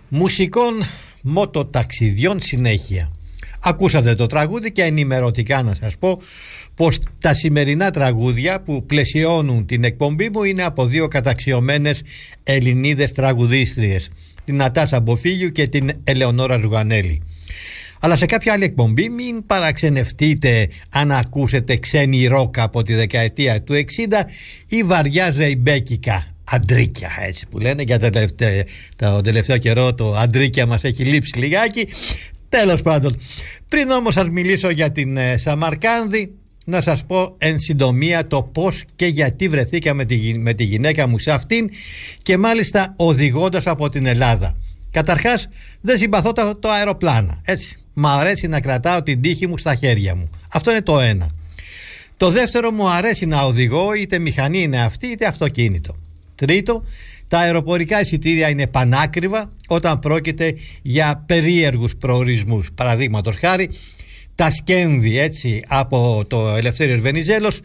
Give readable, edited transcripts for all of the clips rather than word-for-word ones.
Μουσικών μοτοταξιδιών συνέχεια. Ακούσατε το τραγούδι και ενημερωτικά να σας πω πως τα σημερινά τραγούδια που πλαισιώνουν την εκπομπή μου είναι από δύο καταξιωμένες Ελληνίδες τραγουδίστριες, την Νατάσα Μποφίλιου και την Ελεονόρα Ζουγανέλη. Αλλά σε κάποια άλλη εκπομπή μην παραξενευτείτε αν ακούσετε ξένη ρόκα από τη δεκαετία του 60 ή βαριά ζεϊμπέκικα αντρίκια, έτσι που λένε. Για το τελευταίο καιρό το αντρίκια μας έχει λείψει λιγάκι. Τέλος πάντων, πριν όμως σας μιλήσω για την Σαμαρκάνδη, να σας πω εν συντομία το πώς και γιατί βρεθήκαμε με τη γυναίκα μου σε αυτήν, και μάλιστα οδηγώντας από την Ελλάδα. Καταρχάς, δεν συμπαθώ το αεροπλάνα, έτσι. Μ' αρέσει να κρατάω την τύχη μου στα χέρια μου. Αυτό είναι το ένα. Το δεύτερο, μου αρέσει να οδηγώ, είτε μηχανή είναι αυτή είτε αυτοκίνητο. Τρίτο, τα αεροπορικά εισιτήρια είναι πανάκριβα όταν πρόκειται για περίεργους προορισμούς. Παραδείγματος χάρη, τα Σκένδη, έτσι, από το Ελευθέριος Βενιζέλος,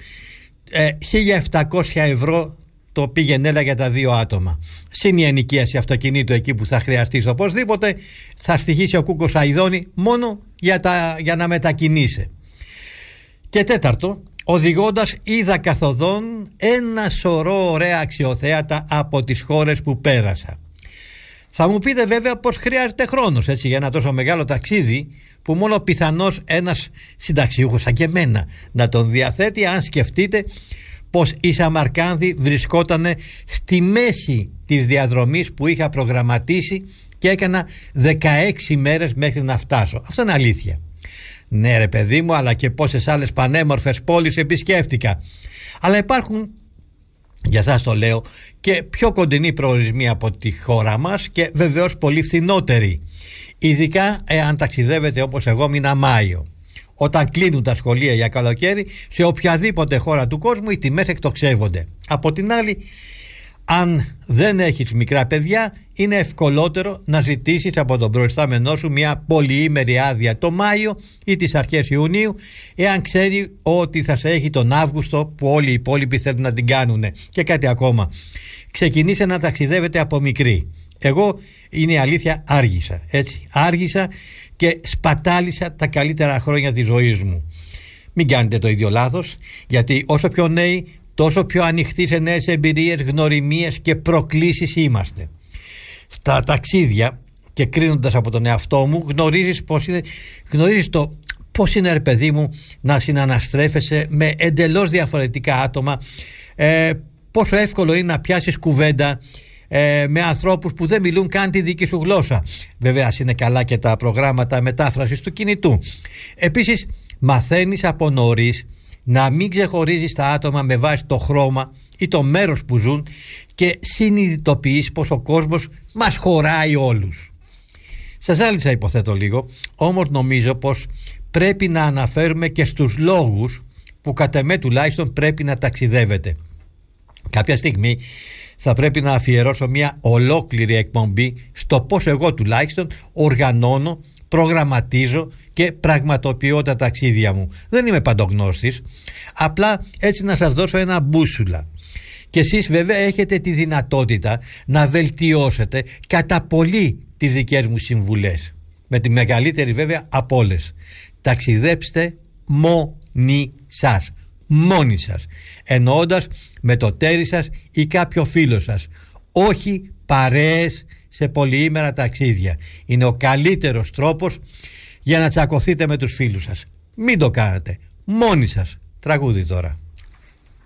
1.700 ευρώ το πήγαινε για τα δύο άτομα. Συν η ενοικίαση αυτοκινήτου εκεί που θα χρειαστείς οπωσδήποτε, θα στοιχήσει ο Κούκος Αηδόνη μόνο για να μετακινείσαι. Και τέταρτο, οδηγώντας είδα καθοδόν ένα σωρό ωραία αξιοθέατα από τις χώρες που πέρασα. Θα μου πείτε βέβαια πως χρειάζεται χρόνος, έτσι, για ένα τόσο μεγάλο ταξίδι που μόνο πιθανώς ένας συνταξιούχος σαν και εμένα να τον διαθέτει, αν σκεφτείτε πως η Σαμαρκάνδη βρισκόταν στη μέση της διαδρομής που είχα προγραμματίσει και έκανα 16 μέρες μέχρι να φτάσω. Αυτό είναι αλήθεια. Ναι ρε παιδί μου, αλλά και πόσες άλλες πανέμορφες πόλεις επισκέφτηκα. Αλλά υπάρχουν, για σας το λέω, και πιο κοντινοί προορισμοί από τη χώρα μας και βεβαίως πολύ φθηνότεροι. Ειδικά εάν ταξιδεύετε όπως εγώ μήνα Μάιο. Όταν κλείνουν τα σχολεία για καλοκαίρι, σε οποιαδήποτε χώρα του κόσμου οι τιμές εκτοξεύονται. Από την άλλη, αν δεν έχεις μικρά παιδιά, είναι ευκολότερο να ζητήσεις από τον προϊστάμενό σου μια πολυήμερη άδεια το Μάιο ή τις αρχές Ιουνίου, εάν ξέρει ότι θα σε έχει τον Αύγουστο που όλοι οι υπόλοιποι θέλουν να την κάνουν. Και κάτι ακόμα, ξεκινήσε να ταξιδεύετε από μικρή. Εγώ, είναι η αλήθεια, άργησα, έτσι. Άργησα και σπατάλησα τα καλύτερα χρόνια της ζωής μου. Μην κάνετε το ίδιο λάθος, γιατί όσο πιο νέοι, τόσο πιο ανοιχτοί σε νέες εμπειρίες, γνωριμίες και προκλήσεις είμαστε. Στα ταξίδια, και κρίνοντας από τον εαυτό μου, γνωρίζεις το πώς είναι, ρε παιδί μου, να συναναστρέφεσαι με εντελώς διαφορετικά άτομα, πόσο εύκολο είναι να πιάσεις κουβέντα με ανθρώπους που δεν μιλούν καν τη δική σου γλώσσα. Βέβαια, ας είναι καλά και τα προγράμματα μετάφρασης του κινητού. Επίσης, μαθαίνεις από νωρίς να μην ξεχωρίζεις τα άτομα με βάση το χρώμα ή το μέρος που ζουν και συνειδητοποιείς πως ο κόσμος μας χωράει όλους. Σας άλυσα, υποθέτω λίγο, όμως νομίζω πως πρέπει να αναφέρουμε και στους λόγους που κατ' εμέ τουλάχιστον πρέπει να ταξιδεύετε. Κάποια στιγμή θα πρέπει να αφιερώσω μια ολόκληρη εκπομπή στο πως εγώ τουλάχιστον οργανώνω, προγραμματίζω και πραγματοποιώ τα ταξίδια μου. Δεν είμαι παντογνώστης, απλά έτσι να σας δώσω ένα μπούσουλα. Και εσείς βέβαια έχετε τη δυνατότητα να βελτιώσετε κατά πολύ τις δικές μου συμβουλές. Με τη μεγαλύτερη βέβαια από όλες. Ταξιδέψτε μόνοι σας. Μόνοι σας. Εννοώντας με το τέρι σας ή κάποιο φίλο σας. Όχι παρέες σε πολυήμερα ταξίδια. Είναι ο καλύτερος τρόπος για να τσακωθείτε με τους φίλους σας. Μην το κάνετε. Μόνοι σας. Τραγούδι τώρα.